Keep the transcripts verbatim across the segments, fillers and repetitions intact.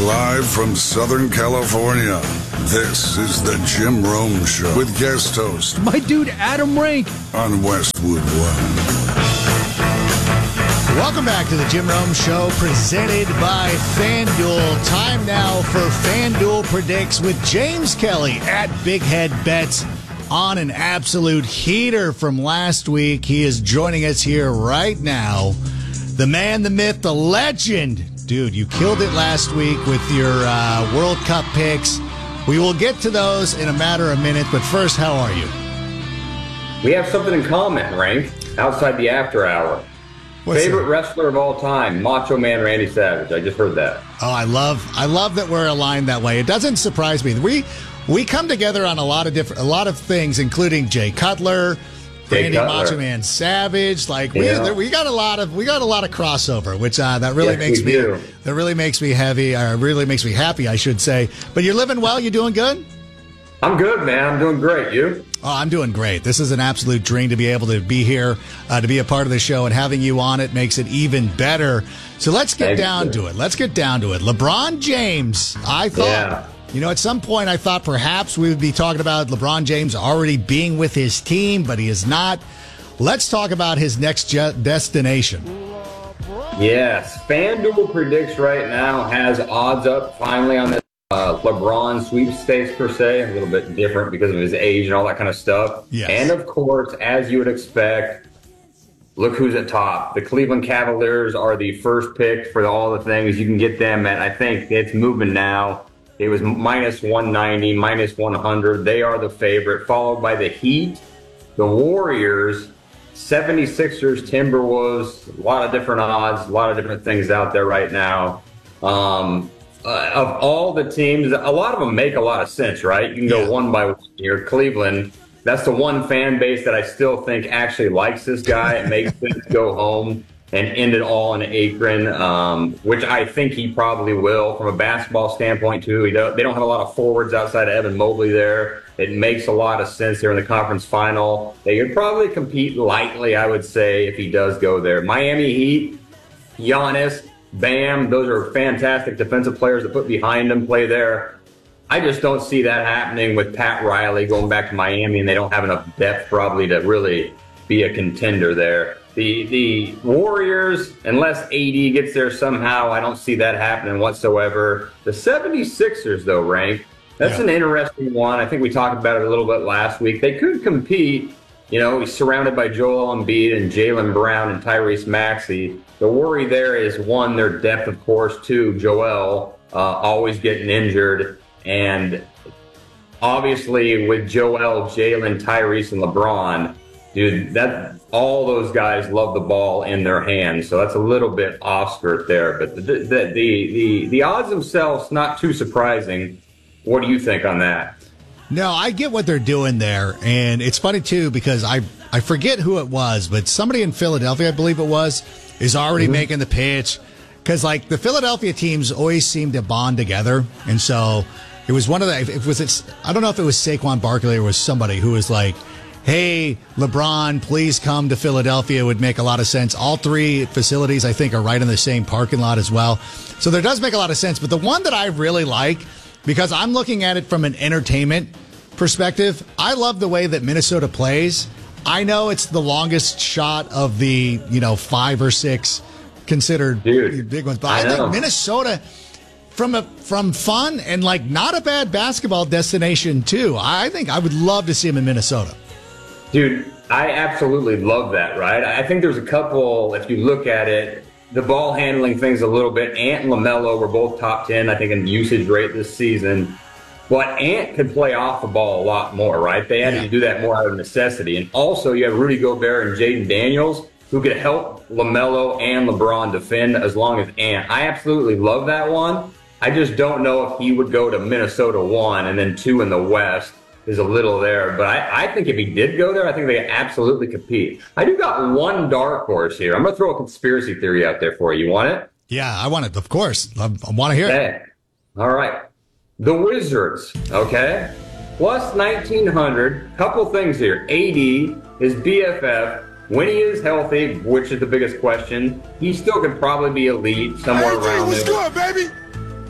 Live from Southern California, this is the Jim Rome Show with guest host, my dude Adam Rank, on Westwood One. Welcome back to the Jim Rome Show, presented by FanDuel. Time now for FanDuel Predicts with James Kelly at Big Head Bets on an absolute heater from last week. He is joining us here right now. The man, the myth, the legend. Dude, you killed it last week with your uh, World Cup picks. We will get to those in a matter of minutes, but first, how are you? We have something in common, Rank, outside the after hour. What's Favorite that? wrestler of all time, Macho Man Randy Savage. I just heard that. Oh, I love I love that we're aligned that way. It doesn't surprise me. We we come together on a lot of different a lot of things, including Jay Cutler, Jay Randy Cutler. Macho Man Savage. Like we Yeah. we got a lot of we got a lot of crossover, which uh, that really Yes, makes we me do. that really makes me heavy. Or really makes me happy, I should say. But you're living well. You doing good? I'm good, man. I'm doing great. You? Oh, I'm doing great. This is an absolute dream to be able to be here, uh, to be a part of the show, and having you on it makes it even better. So let's get Thank down you. to it. Let's get down to it. LeBron James, I thought, Yeah. you know, at some point I thought perhaps we would be talking about LeBron James already being with his team, but he is not. Let's talk about his next je- destination. Yes. FanDuel Predicts right now has odds up finally on this uh, LeBron sweepstakes per se. A little bit different because of his age and all that kind of stuff. Yes. And of course, as you would expect, look who's at top. The Cleveland Cavaliers are the first pick for all the things. You can get them at, I think it's moving now. It was minus one ninety, minus one hundred. They are the favorite, followed by the Heat, the Warriors, seventy-sixers, Timberwolves. A lot of different odds, a lot of different things out there right now. Um, uh, of all the teams, a lot of them make a lot of sense, right? You can go Yeah. one by one here. Cleveland, that's the one fan base that I still think actually likes this guy. It makes sense to go home and end it all in Akron, um, which I think he probably will. From a basketball standpoint, too, he don't, they don't have a lot of forwards outside of Evan Mobley there. It makes a lot of sense here in the conference final. They could probably compete lightly, I would say, if he does go there. Miami Heat, Giannis, Bam, those are fantastic defensive players to put behind him, play there. I just don't see that happening with Pat Riley going back to Miami, and they don't have enough depth probably to really be a contender there. The the Warriors, unless A D gets there somehow, I don't see that happening whatsoever. The seventy-sixers, though, Rank, that's Yeah. an interesting one. I think we talked about it a little bit last week. They could compete. You know, he's surrounded by Joel Embiid and Jaylen Brown and Tyrese Maxey. The worry there is, one, their depth, of course, two, Joel uh, always getting injured. And obviously with Joel, Jalen, Tyrese, and LeBron, dude, that all those guys love the ball in their hands. So that's a little bit off skirt there. But the the the the, the odds themselves, not too surprising. What do you think on that? No, I get what they're doing there, and it's funny too because I I forget who it was, but somebody in Philadelphia, I believe it was, is already Mm-hmm. making the pitch because like the Philadelphia teams always seem to bond together, and so it was one of the. If it was it's I don't know if it was Saquon Barkley or was somebody who was like, "Hey, LeBron, please come to Philadelphia." It would make a lot of sense. All three facilities, I think, are right in the same parking lot as well, so there does make a lot of sense. But the one that I really like, because I'm looking at it from an entertainment perspective, I love the way that Minnesota plays. I know it's the longest shot of the, you know, five or six considered Dude, big ones, but I I, think know. Minnesota, from a from fun and like not a bad basketball destination too. I think I would love to see him in Minnesota. Dude, I absolutely love that, right? I think there's a couple, if you look at it, the ball handling things a little bit. Ant and LaMelo were both top ten, I think, in usage rate this season. But Ant could play off the ball a lot more, right? They had Yeah. to do that more out of necessity. And also, you have Rudy Gobert and Jaden Daniels, who could help LaMelo and LeBron defend as long as Ant. I absolutely love that one. I just don't know if he would go to Minnesota one and then two in the West. Is a little there, but I, I think if he did go there, I think they absolutely compete. I do got one dark horse here. I'm going to throw a conspiracy theory out there for you. You want it? Yeah, I want it. Of course, I, I want to hear it. Okay. All right. The Wizards, okay? Plus nineteen hundred. Couple things here. A D, his B F F, when he is healthy, which is the biggest question, he still could probably be elite somewhere around there. good, baby?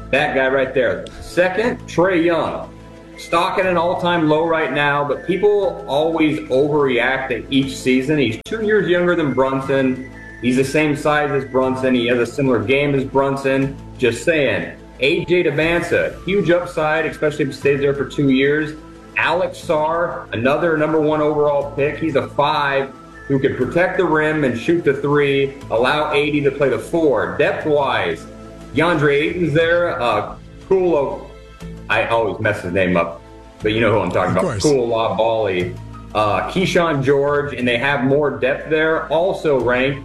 That guy right there. Second, Trae Young. Stock at an all-time low right now, but people always overreact to each season. He's two years younger than Brunson. He's the same size as Brunson. He has a similar game as Brunson. Just saying. A J Demancia, huge upside, especially if he stays there for two years. Alex Sarr, another number one overall pick. He's a five who can protect the rim and shoot the three, allow A D to play the four. Depth-wise, DeAndre Ayton's there. Uh, Kulo, I always mess his name up, but you know who I'm talking of about. Koulibaly, uh, Keyshawn George, and they have more depth there. Also ranked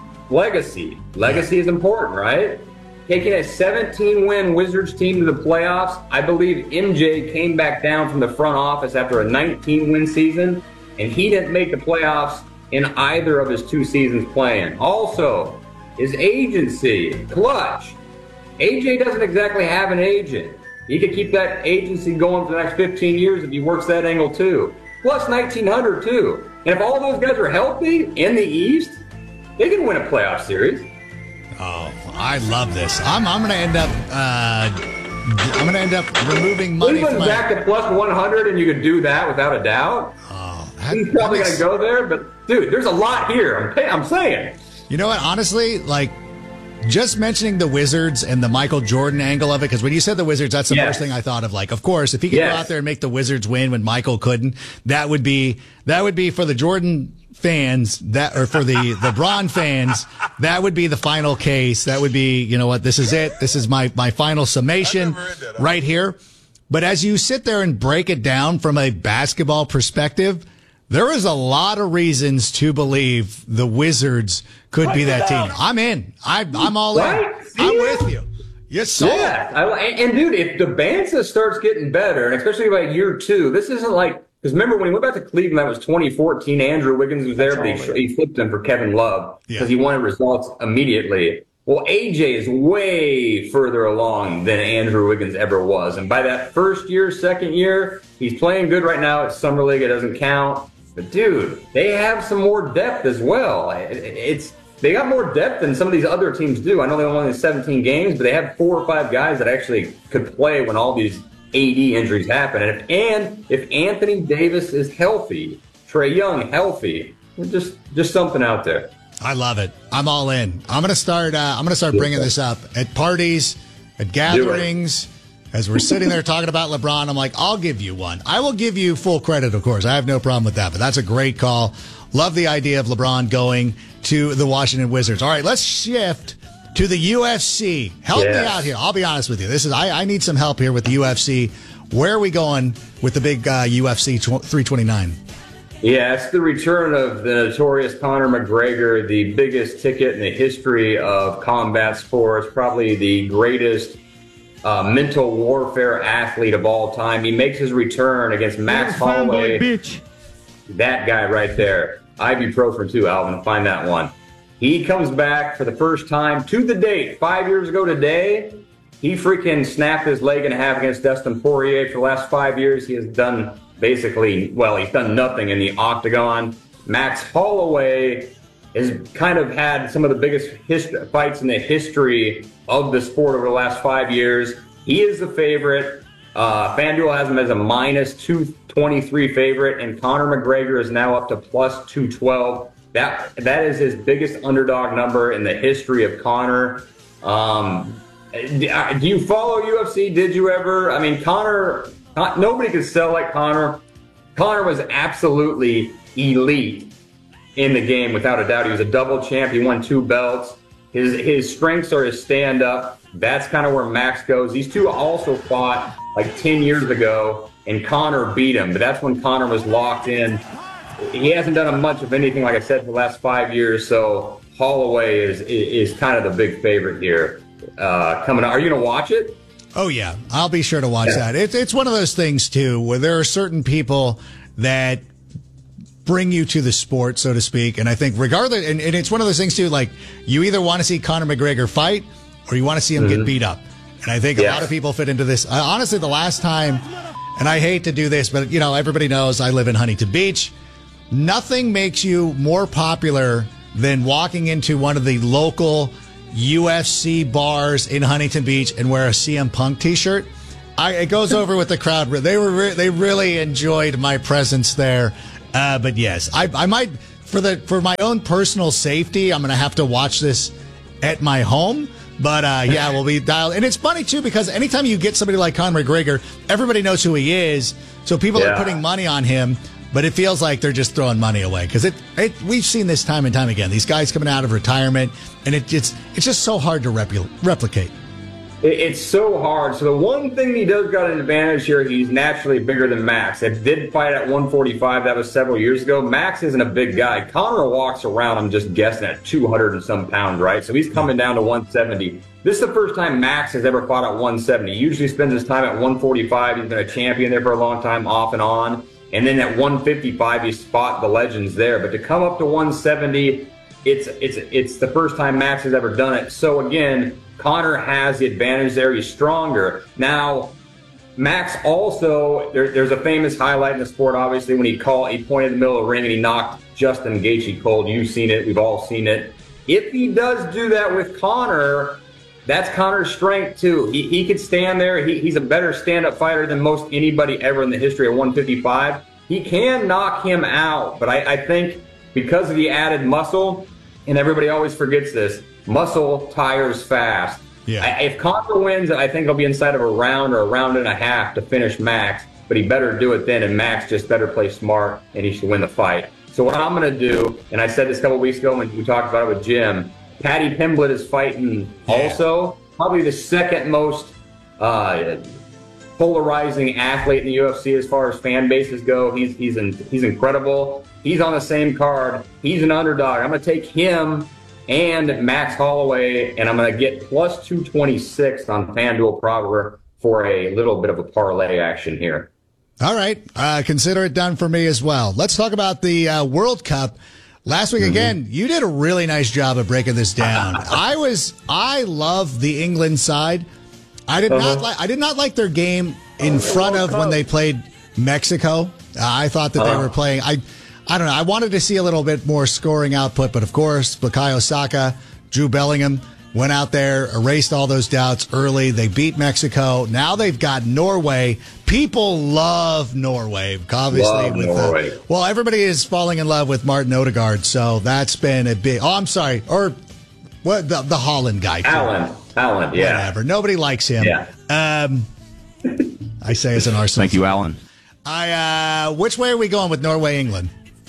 legacy. Legacy is important, right? Taking a seventeen-win Wizards team to the playoffs, I believe M J came back down from the front office after a nineteen-win season, and he didn't make the playoffs in either of his two seasons playing. Also, his agency, clutch. A J doesn't exactly have an agent. He could keep that agency going for the next fifteen years if he works that angle too. Plus nineteen hundred too. And if all those guys are healthy in the East, they can win a playoff series. Oh, I love this. I'm I'm going to end up uh, I'm going to end up removing money. Cleveland's from my... back to plus one hundred, and you could do that without a doubt. Oh, that, He's probably makes... going to go there, but dude, there's a lot here. I'm pay- I'm saying. You know what? Honestly, like. Just mentioning the Wizards and the Michael Jordan angle of it, because when you said the Wizards, that's the yes. first thing I thought of. Like, of course, if he could yes. go out there and make the Wizards win when Michael couldn't, that would be that would be for the Jordan fans that, or for the LeBron fans, that would be the final case. That would be, you know what? This is it. This is my my final summation right here. But as you sit there and break it down from a basketball perspective, there is a lot of reasons to believe the Wizards could be that team. I'm in. I, I'm all right? in. See I'm ya? with you. Yes, sir. Yeah. I, and, and, dude, if Demancia starts getting better, and especially by year two, this isn't like, because remember when he went back to Cleveland, that was twenty fourteen. Andrew Wiggins was there, but he, he flipped him for Kevin Love because Yeah. he wanted results immediately. Well, A J is way further along than Andrew Wiggins ever was. And by that first year, second year, he's playing good right now at Summer League. It doesn't count. But, dude, they have some more depth as well. It, it, it's They got more depth than some of these other teams do. I know they only won seventeen games, but they have four or five guys that actually could play when all these A D injuries happen. And if, and if Anthony Davis is healthy, Trae Young healthy, just just something out there. I love it. I'm all in. I'm gonna start. Uh, I'm gonna start bringing this up at parties, at gatherings. As we're sitting there talking about LeBron, I'm like, I'll give you one. I will give you full credit, of course. I have no problem with that, but that's a great call. Love the idea of LeBron going to the Washington Wizards. All right, let's shift to the U F C. Help yes. me out here. I'll be honest with you. This is I, I need some help here with the U F C. Where are we going with the big uh, U F C three twenty-nine? Yeah, it's the return of the notorious Conor McGregor, the biggest ticket in the history of combat sports, probably the greatest uh, mental warfare athlete of all time. He makes his return against Max Holloway. Bitch. That guy right there. Ibuprofen too, Alvin. Find that one. He comes back for the first time to the date. Five years ago today, he freaking snapped his leg in half against Dustin Poirier. For the last five years, he has done basically, well, he's done nothing in the octagon. Max Holloway has kind of had some of the biggest hist- fights in the history of the sport over the last five years. He is the favorite. Uh, FanDuel has him as a minus two twenty-three favorite, and Conor McGregor is now up to plus two twelve. That that is his biggest underdog number in the history of Conor. Um, do you follow U F C? Did you ever? I mean, Conor, nobody could sell like Conor. Conor was absolutely elite in the game, without a doubt. He was a double champ. He won two belts. His his strengths are his stand-up. That's kind of where Max goes. These two also fought like ten years ago, and Conor beat him. But that's when Conor was locked in. He hasn't done much of anything, like I said, for the last five years. So Holloway is is, is kind of the big favorite here uh, coming up. Are you going to watch it? Oh, yeah. I'll be sure to watch Yeah. that. It's it's one of those things, too, where there are certain people that bring you to the sport, so to speak. And I think regardless, and, and it's one of those things, too, like you either want to see Conor McGregor fight or you want to see him mm-hmm. get beat up. And I think a yeah. lot of people fit into this. Uh, honestly, the last time, and I hate to do this, but, you know, everybody knows I live in Huntington Beach. Nothing makes you more popular than walking into one of the local U F C bars in Huntington Beach and wear a C M Punk t-shirt. I, it goes over with the crowd. They were re- they really enjoyed my presence there. Uh, but yes, I, I might for the for my own personal safety, I'm going to have to watch this at my home. But uh, yeah, we'll be dialed. And it's funny too because anytime you get somebody like Conor McGregor, everybody knows who he is, so people yeah. are putting money on him. But it feels like they're just throwing money away because it, it. We've seen this time and time again. These guys coming out of retirement, and it, it's it's just so hard to repl- replicate. It's so hard. So the one thing he does got an advantage here, he's naturally bigger than Max. It did fight at one forty-five. That was several years ago. Max isn't a big guy. Conor walks around, I'm just guessing, at two hundred and some pounds, right? So he's coming down to one seventy. This is the first time Max has ever fought at one seventy. He usually spends his time at one forty-five. He's been a champion there for a long time, off and on. And then at one fifty-five, you spot the legends there. But to come up to one seventy, it's it's it's the first time Max has ever done it. So again, Conor has the advantage there. He's stronger. Now, Max also, there, there's a famous highlight in the sport, obviously, when he called, he pointed in the middle of the ring and he knocked Justin Gaethje cold. You've seen it. We've all seen it. If he does do that with Conor, that's Conor's strength, too. He, he could stand there. He, he's a better stand-up fighter than most anybody ever in the history of one fifty-five. He can knock him out, but I, I think because of the added muscle, and everybody always forgets this, muscle tires fast. Yeah. I, if Conor wins, I think he'll be inside of a round or a round and a half to finish Max, but he better do it then, and Max just better play smart, and he should win the fight. So what I'm going to do, and I said this a couple weeks ago when we talked about it with Jim, Paddy Pimblett is fighting also, probably the second most uh, polarizing athlete in the U F C as far as fan bases go. He's he's in, he's incredible. He's on the same card. He's an underdog. I'm going to take him and Max Holloway, and I'm going to get plus two twenty-six on FanDuel Prover for a little bit of a parlay action here. All right. Uh, consider it done for me as well. Let's talk about the uh, World Cup. Last week, again, mm-hmm. you did a really nice job of breaking this down. I was, I love the England side. I did uh-huh. not like, I did not like their game in oh, front of when they played Mexico. Uh, I thought that uh-huh. they were playing, I, I don't know. I wanted to see a little bit more scoring output, but of course, Bukayo Saka, Jude Bellingham went out there, erased all those doubts early. They beat Mexico. Now they've got Norway. People love Norway, obviously. Love with Norway. The, well, everybody is falling in love with Martin Odegaard, so that's been a big. Oh, I'm sorry, or what? The, the Holland guy, Alan, Alan, yeah, whatever. Nobody likes him. Yeah. Um, I say as an Arsenal. Thank you, Alan. I. Uh, which way are we going with Norway, England?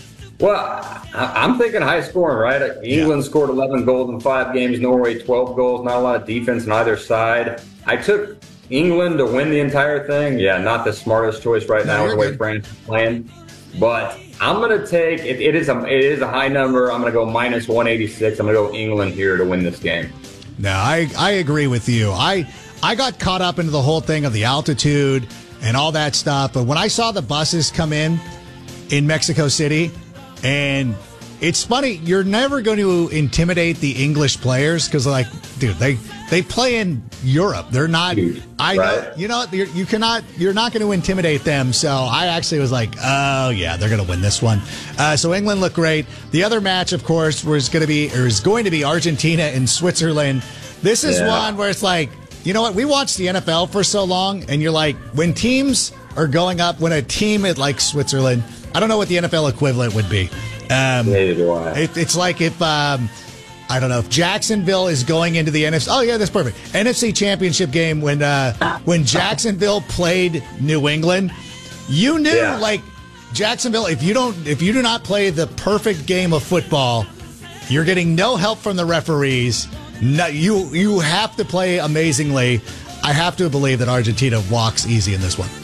Well, I'm thinking high scoring, right? England yeah. scored eleven goals in five games, Norway twelve goals, not a lot of defense on either side. I took England to win the entire thing. Yeah, not the smartest choice right now, no, the way good. France is playing. But I'm going to take, it, it, is a, it is a high number. I'm going to go minus one eighty-six. I'm going to go England here to win this game. No, I, I agree with you. I, I got caught up into the whole thing of the altitude and all that stuff. But when I saw the buses come in in Mexico City, and it's funny, you're never going to intimidate the English players because, like, dude, they they play in Europe. They're not. I know, right. you know, you're, you cannot. You're not going to intimidate them. So I actually was like, oh yeah, they're going to win this one. Uh, so England looked great. The other match, of course, was going to be or is going to be Argentina and Switzerland. This is yeah. one where it's like, you know what? We watched the N F L for so long, and you're like, when teams are going up, when a team at like Switzerland. I don't know what the N F L equivalent would be. Um, Neither do I. It, it's like if, um, I don't know, if Jacksonville is going into the N F C. Oh, yeah, that's perfect. N F C Championship game when uh, when Jacksonville played New England. You knew, yeah. like, Jacksonville, if you don't, if you do not play the perfect game of football, you're getting no help from the referees. No, you you have to play amazingly. I have to believe that Argentina walks easy in this one.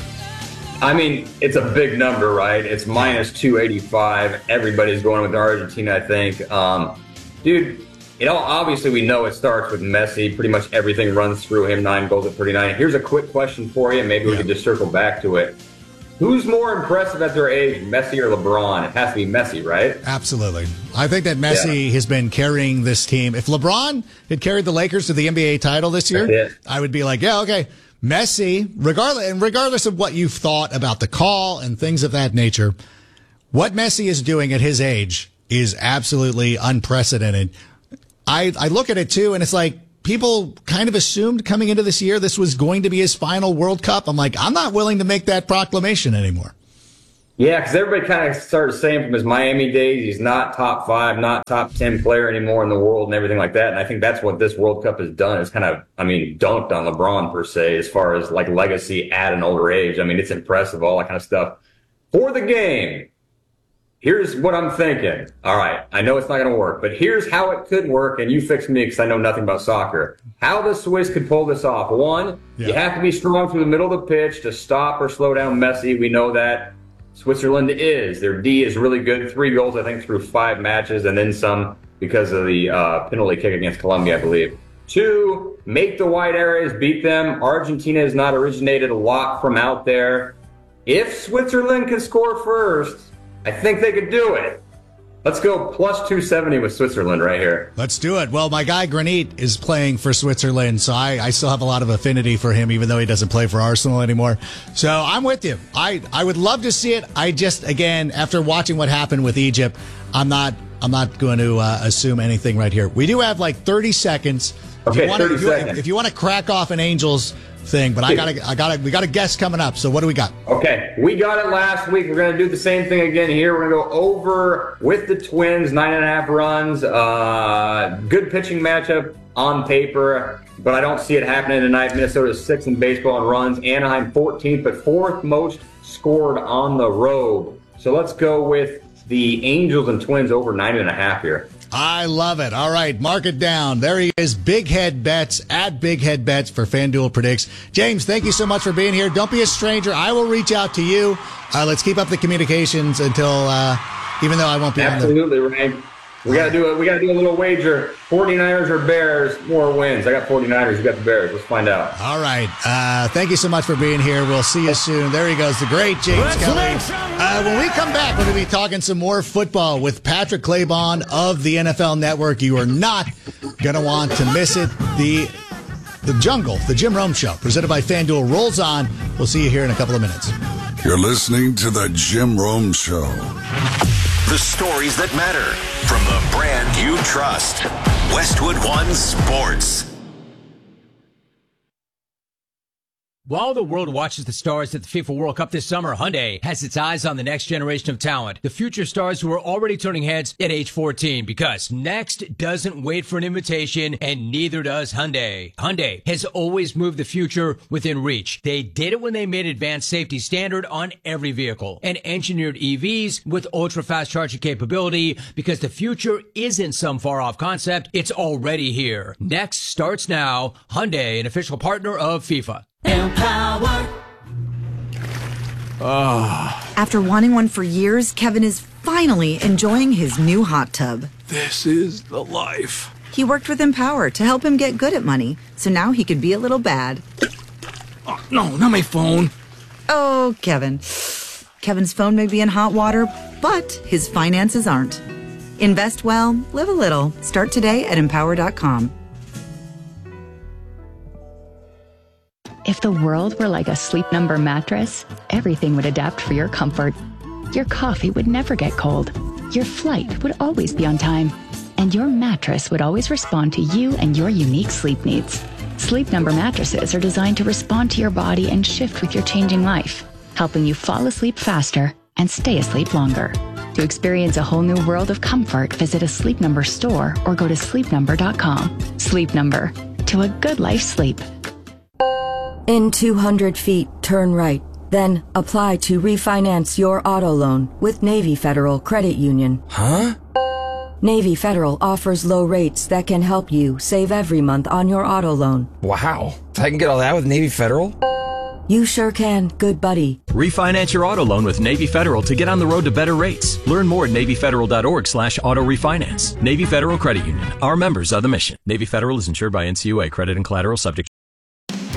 I mean, it's a big number, right? It's minus two eighty-five. Everybody's going with Argentina, I think. Um, dude, you know, obviously we know it starts with Messi. Pretty much everything runs through him, nine goals at thirty-nine. Here's a quick question for you. Maybe we yeah. can just circle back to it. Who's more impressive at their age, Messi or LeBron? It has to be Messi, right? Absolutely. I think that Messi yeah. has been carrying this team. If LeBron had carried the Lakers to the N B A title this year, I would be like, yeah, okay. Messi, regardless and regardless of what you've thought about the call and things of that nature, what Messi is doing at his age is absolutely unprecedented. I, I look at it too, and it's like people kind of assumed coming into this year this was going to be his final World Cup. I'm like, I'm not willing to make that proclamation anymore. Yeah, because everybody kind of started saying from his Miami days, he's not top five, not top ten player anymore in the world and everything like that. And I think that's what this World Cup has done is kind of, I mean, dunked on LeBron per se, as far as like legacy at an older age. I mean, it's impressive, all that kind of stuff. For the game, here's what I'm thinking. All right, I know it's not going to work, but here's how it could work, and you fix me because I know nothing about soccer. How the Swiss could pull this off. One, yeah. you have to be strong through the middle of the pitch to stop or slow down Messi. We know that. Switzerland is. Their D is really good. Three goals, I think, through five matches, and then some because of the uh, penalty kick against Colombia, I believe. Two, make the wide areas, beat them. Argentina has not originated a lot from out there. If Switzerland can score first, I think they could do it. Let's go plus two seventy with Switzerland right here. Let's do it. Well, my guy Granit is playing for Switzerland, so I, I still have a lot of affinity for him, even though he doesn't play for Arsenal anymore. So I'm with you. I, I would love to see it. I just, again, after watching what happened with Egypt, I'm not I'm not going to uh, assume anything right here. We do have like thirty seconds. Okay, if you wanna, thirty if you, seconds. If you want to crack off an Angels thing, but I gotta, I gotta, we got a guest coming up. So what do we got? Okay, we got it last week. We're gonna do the same thing again here. We're gonna go over with the Twins, nine and a half runs. Uh, good pitching matchup on paper, but I don't see it happening tonight. Minnesota's sixth in baseball in runs. Anaheim fourteenth, but fourth most scored on the road. So let's go with the Angels and Twins over nine and a half here. I love it. All right, mark it down. There he is, Big Head Bets at Big Head Bets for FanDuel Predicts. James, thank you so much for being here. Don't be a stranger. I will reach out to you. Uh, let's keep up the communications until, uh, even though I won't be Absolutely, on the... Ray. We gotta do it. We gotta do a little wager. forty-niners or Bears, more wins. I got forty-niners. You got the Bears. Let's find out. All right. Uh, thank you so much for being here. We'll see you soon. There he goes, the great James Kelly. Uh, when we come back, we're going to be talking some more football with Patrick Claybon of the N F L Network. You are not going to want to miss it. The the Jungle, the Jim Rome Show, presented by FanDuel, rolls on. We'll see you here in a couple of minutes. You're listening to the Jim Rome Show. The stories that matter from the brand you trust. Westwood One Sports. While the world watches the stars at the FIFA World Cup this summer, Hyundai has its eyes on the next generation of talent. The future stars who are already turning heads at age fourteen, because next doesn't wait for an invitation, and neither does Hyundai. Hyundai has always moved the future within reach. They did it when they made advanced safety standard on every vehicle and engineered E Vs with ultra-fast charging capability, because the future isn't some far-off concept. It's already here. Next starts now. Hyundai, an official partner of FIFA. Empower. Oh. After wanting one for years, Kevin is finally enjoying his new hot tub. This is the life. He worked with Empower to help him get good at money, so now he could be a little bad. Oh, no, not my phone. Oh, Kevin. Kevin's phone may be in hot water, but his finances aren't. Invest well, live a little. Start today at empower dot com. If the world were like a Sleep Number mattress, everything would adapt for your comfort. Your coffee would never get cold. Your flight would always be on time. And your mattress would always respond to you and your unique sleep needs. Sleep Number mattresses are designed to respond to your body and shift with your changing life, helping you fall asleep faster and stay asleep longer. To experience a whole new world of comfort, visit a Sleep Number store or go to sleep number dot com. Sleep Number. To a good life sleep. In two hundred feet, turn right. Then apply to refinance your auto loan with Navy Federal Credit Union. Huh? Navy Federal offers low rates that can help you save every month on your auto loan. Wow. I can get all that with Navy Federal? You sure can, good buddy. Refinance your auto loan with Navy Federal to get on the road to better rates. Learn more at navy federal dot org slash auto refinance. Navy Federal Credit Union. Our members are the mission. Navy Federal is insured by N C U A. Credit and collateral subject.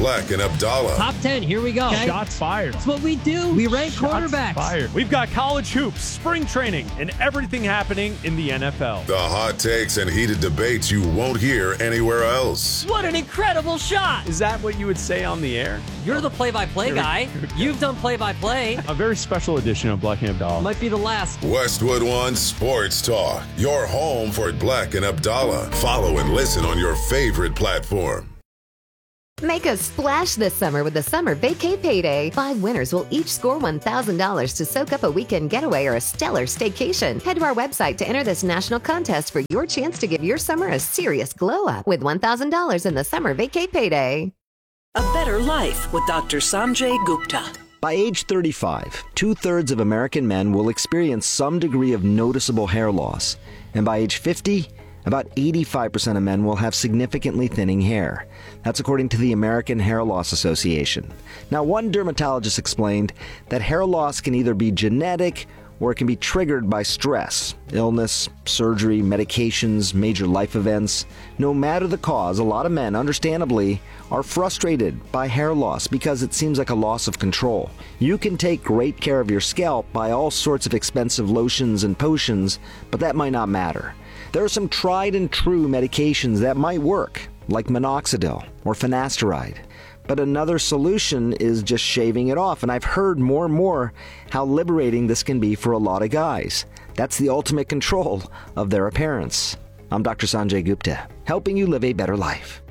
Black and Abdallah. Top ten, here we go. Okay. Shots fired. That's what we do. We rank Shots quarterbacks. Fired. We've got college hoops, spring training, and everything happening in the N F L. The hot takes and heated debates you won't hear anywhere else. What an incredible shot. Is that what you would say on the air? You're the play-by-play guy. You've done play-by-play. A very special edition of Black and Abdallah. Might be the last. Westwood One Sports Talk. Your home for Black and Abdallah. Follow and listen on your favorite platform. Make a splash this summer with the Summer Vacay Payday. Five winners will each score one thousand dollars to soak up a weekend getaway or a stellar staycation. Head to our website to enter this national contest for your chance to give your summer a serious glow up with one thousand dollars in the Summer Vacay Payday. A better life with Doctor Sanjay Gupta. By age thirty-five, two-thirds of American men will experience some degree of noticeable hair loss. And by age fifty, about eighty-five percent of men will have significantly thinning hair. That's according to the American Hair Loss Association. Now, one dermatologist explained that hair loss can either be genetic or it can be triggered by stress, illness, surgery, medications, major life events. No matter the cause, a lot of men, understandably, are frustrated by hair loss because it seems like a loss of control. You can take great care of your scalp by all sorts of expensive lotions and potions, but that might not matter. There are some tried and true medications that might work, like minoxidil or finasteride. But another solution is just shaving it off, and I've heard more and more how liberating this can be for a lot of guys. That's the ultimate control of their appearance. I'm Doctor Sanjay Gupta, helping you live a better life.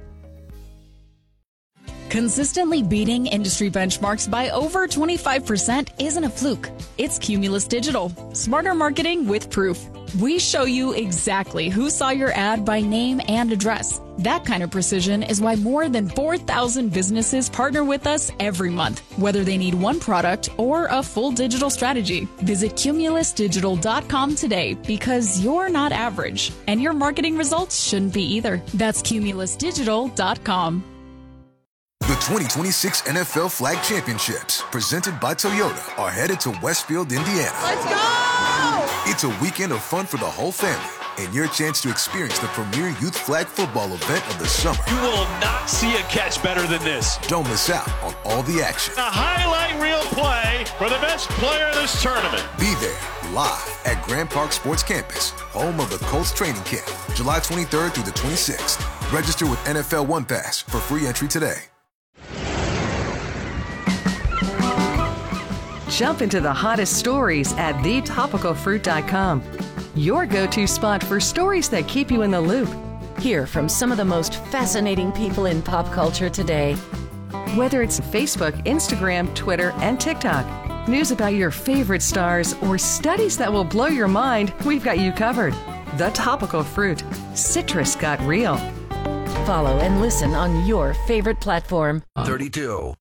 Consistently beating industry benchmarks by over twenty-five percent isn't a fluke. It's Cumulus Digital. Smarter marketing with proof. We show you exactly who saw your ad by name and address. That kind of precision is why more than four thousand businesses partner with us every month, whether they need one product or a full digital strategy. Visit cumulus digital dot com today because you're not average, and your marketing results shouldn't be either. That's cumulus digital dot com. The twenty twenty-six N F L Flag Championships, presented by Toyota, are headed to Westfield, Indiana. Let's go! It's a weekend of fun for the whole family and your chance to experience the premier youth flag football event of the summer. You will not see a catch better than this. Don't miss out on all the action. A highlight reel play for the best player of this tournament. Be there live at Grand Park Sports Campus, home of the Colts training camp, July twenty-third through the twenty-sixth. Register with N F L One Pass for free entry today. Jump into the hottest stories at the topical fruit dot com. Your go-to spot for stories that keep you in the loop. Hear from some of the most fascinating people in pop culture today. Whether it's Facebook, Instagram, Twitter, and TikTok, news about your favorite stars, or studies that will blow your mind, we've got you covered. The Topical Fruit. Citrus got real. Follow and listen on your favorite platform. thirty-two.